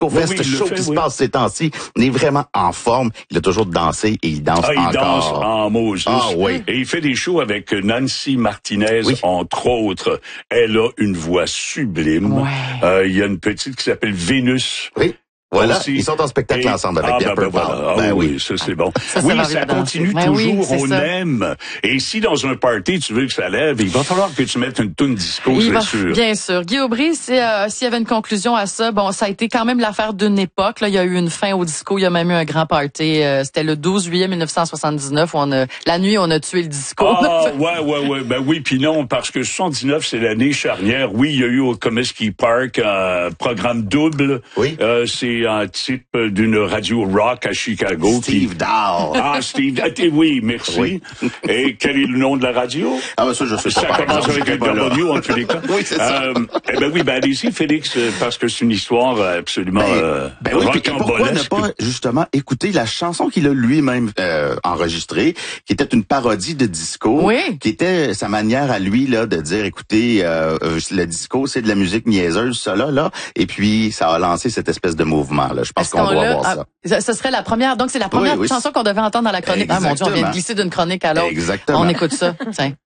Disco Fest show qui se passe ces temps-ci. On est vraiment en forme. Il a toujours dansé et il danse encore. Il danse en Moses. Ah oui. Et il fait des shows avec Nancy Martinez, entre autres. Elle a une voix sublime. Ouais. Il y a une petite qui s'appelle Vénus. Oui. Voilà, aussi. Ils sont en spectacle ensemble avec Pierre Purple. Oui, ça c'est bon. Ça continue toujours, on aime. Et si dans un party tu veux que ça lève, il va falloir que tu mettes une toune disco, c'est sûr. Bien sûr. Guy Aubry, s'il y avait une conclusion à ça, bon, ça a été quand même l'affaire d'une époque. Là, il y a eu une fin au disco, il y a même eu un grand party. C'était le 12 juillet 1979 où la nuit on a tué le disco. Ouais. Ben oui, puis non, parce que 79 c'est l'année charnière. Oui, il y a eu au Comiskey Park un programme double. Oui. C'est un type d'une radio rock à Chicago. Steve Dahl. Steve. Oui, merci. Oui. Et quel est le nom de la radio? Ben ça, je sais pas. Ça commence avec un W en tous les cas. Oui, c'est ça. Allez-y, Félix, parce que c'est une histoire absolument pourquoi ne pas, justement, écouter la chanson qu'il a lui-même enregistrée, qui était une parodie de disco, qui était sa manière à lui là de dire, écoutez, le disco, c'est de la musique niaiseuse, ça là, et puis ça a lancé cette espèce de mouvement là. Je pense qu'on doit voir ça. Ce serait la première, donc c'est la première chanson qu'on devait entendre dans la chronique. Exactement. Ah mon Dieu, on vient de glisser d'une chronique à l'autre. Exactement. On écoute ça. Tiens.